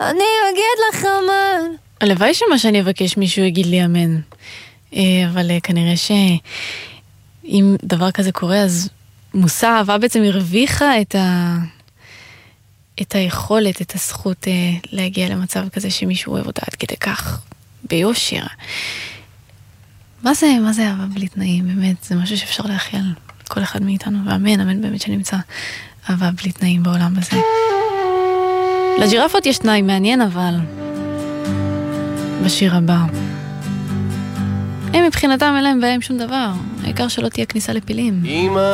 אני אגיד לך אמן. הלוואי שמה שאני אבקש מישהו יגיד לי אמן. אבל כנראה שאם דבר כזה קורה, אז מושא אהבה בעצם הרוויחה את היכולת, את הזכות להגיע למצב כזה שמישהו אוהב אותה עד כדי כך, ביושר. מה זה אהבה בלי תנאים? באמת, זה משהו שאפשר להכיל כל אחד מאיתנו, ואמן, אמן באמת שנמצא אהבה בלי תנאים בעולם הזה. לג'ירפות יש תנאי מעניין, אבל בשיר הבא הם מבחינתם אין להם בהם שום דבר, העיקר שלא תהיה כניסה לפילים.